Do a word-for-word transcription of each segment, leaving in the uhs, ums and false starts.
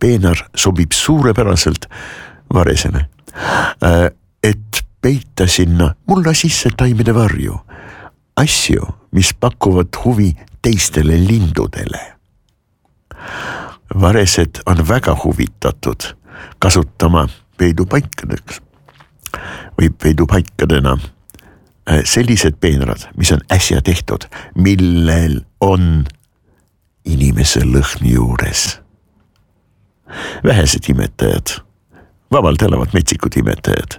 peenar sobib suurepäraselt varesele, et peita sinna mulla sisse taimede varju, asju, mis pakuvad huvi teistele lindudele. Varesed on väga huvitatud kasutama peidupaikadeks või peidupaikadena sellised peenrad, mis on äsja tehtud, millel on inimese lõhn juures. Vähesed imetajad, vabalt elavad metsikud imetajad,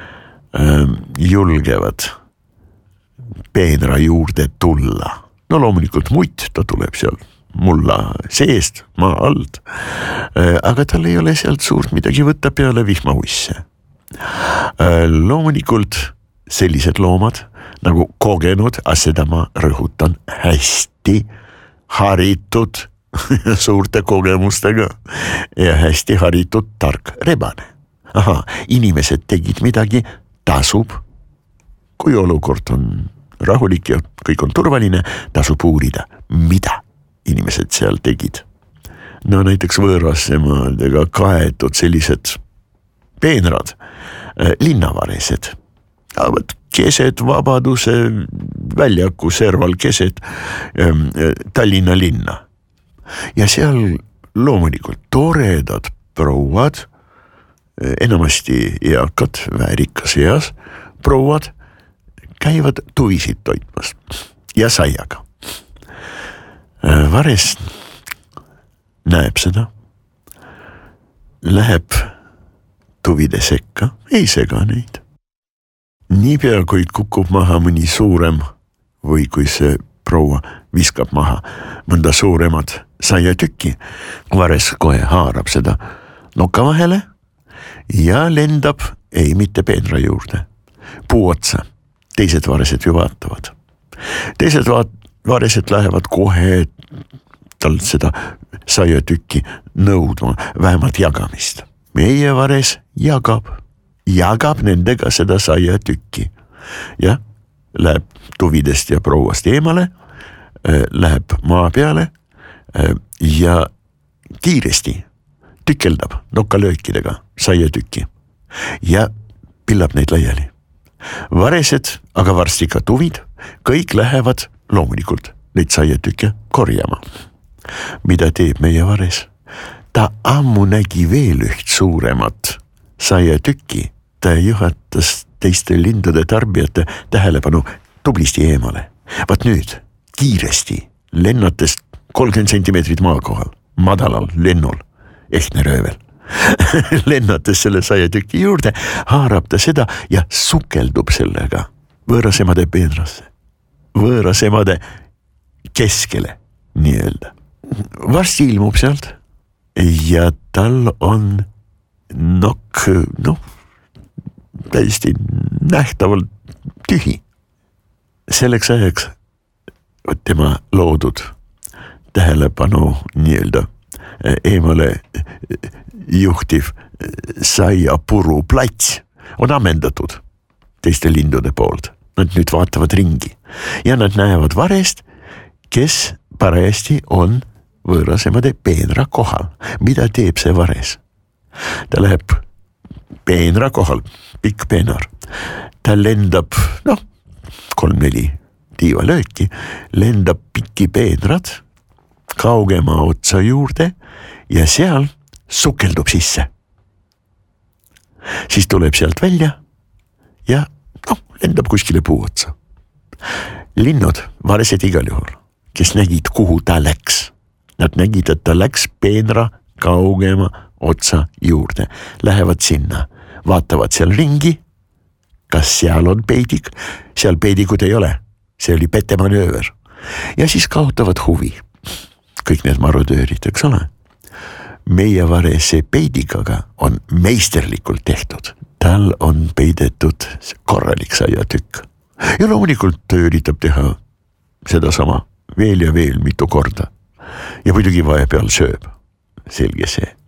julgevad peenra juurde tulla. No loomulikult mutt, ta tuleb seal mulla seest, maa alt, aga tal ei ole sealt suurt midagi võtta peale vihmauisse. Loomulikult sellised loomad nagu kogenud, aga seda ma rõhutan, hästi haritud suurte kogemustega ja hästi haritud tark rebane. Aha, inimesed tegid midagi, tasub, kui olukord on rahulik ja kõik on turvaline, tasub uurida, mida inimesed seal tegid. No näiteks võõrasemadega kaetud sellised peenrad, linnavaresed, keset Vabaduse väljaku serval, keset Tallinna linna. Ja seal loomulikult toredad prouad, enamasti eakad, väärikas eas prouad, käivad tuvisid toitmas ja saiaga. Vares näeb seda, läheb tuvide sekka, ei sega neid. Niipea, kui kukub maha mõni suurem või kui see proua viskab maha mõnda suuremat saiatükki, vares kohe haarab seda noka vahele ja lendab, ei mitte peenra juurde, puu otsa. Teised varesed ju vaatavad. Teised vaat- varesed lähevad kohe tal seda saiatükki nõudma, vähemalt jagamist. Meie vares jagab, jagab nendega seda saiatükki. Ja läheb tuvidest ja prouast eemale, läheb maa peale ja kiiresti tükeldab nokkalöökidega saiatükki ja pillab neid laiali. Varesed, aga varsti ka tuvid, kõik lähevad loomulikult neid saiatükke korjama. Mida teeb meie vares? Ta ammu nägi veel üht suuremat saiatükki, ta juhatas teiste lindude tarbijate tähelepanu tublisti eemale. Vaat nüüd, kiiresti, lennates kolmkümmend sentimeetrit maa kohal, madalal lennul, ehtne röövel. Lennates selle saiatüki juurde, haarab ta seda ja sukeldub sellega võõrasemade peenrasse, võõrasemade keskele nii-öelda. Varsti ilmub sealt ja tal on nokk, noh, täiesti nähtavalt tühi. Selleks ajaks tema loodud tähelepanu nii-öelda eemale juhtiv saiapuru plats on ammendatud teiste lindude poolt. Nad nüüd vaatavad ringi ja nad näevad varest, kes parajasti on võõrasemade peenra kohal. Mida teeb see vares? Ta läheb peenra kohal, pikk peenar. Ta lendab, noh, kolm-neli tiivalööki, lendab pikki peenrad kaugema otsa juurde ja seal sukeldub sisse. Siis tuleb sealt välja ja noh, lendab kuskile puu otsa. Linnud, varesed igal juhul, kes nägid, kuhu ta läks. Nad nägid, et ta läks peenra kaugema otsa juurde. Lähevad sinna, vaatavad seal ringi, kas seal on peidik. Seal peidikut ei ole, see oli petemanööver. Ja siis kaotavad huvi. Kõik need marodöörid, eks ole. Meie varese peidigaga on meisterlikult tehtud. Tal on peidetud korralik saiatükk. Ja loomulikult üritab teha seda sama veel ja veel mitu korda. Ja muidugi vahepeal sööb. Selge see.